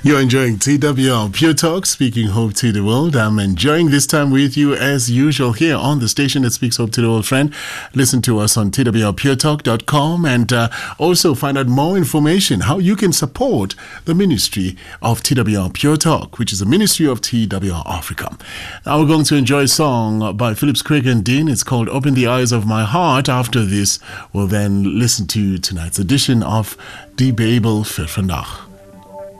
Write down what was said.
You're enjoying TWR Pure Talk, speaking hope to the world. I'm enjoying this time with you as usual here on the station that speaks hope to the world, friend. Listen to us on twrpuretalk.com and also find out more information how you can support the ministry of TWR Pure Talk, which is a ministry of TWR Africa. Now we're going to enjoy a song by Phillips Craig and Dean. It's called Open the Eyes of My Heart. After this, we'll then listen to tonight's edition of Die Bijbel vir vandag.